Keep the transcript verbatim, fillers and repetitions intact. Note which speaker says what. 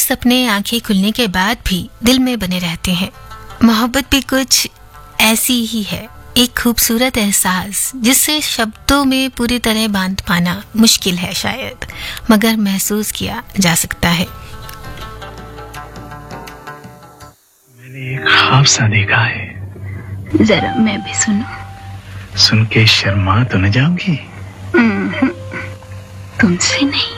Speaker 1: सपने आंखें खुलने के बाद भी दिल में बने रहते हैं। मोहब्बत भी कुछ ऐसी ही है, एक खूबसूरत एहसास जिससे शब्दों में पूरी तरह बांध पाना मुश्किल है शायद, मगर महसूस किया जा सकता है।
Speaker 2: मैंने एक ख्वाब सा देखा है,
Speaker 3: जरा मैं भी सुनूं।
Speaker 2: सुन के शर्मा तो न जाओगी?
Speaker 3: तुमसे नहीं।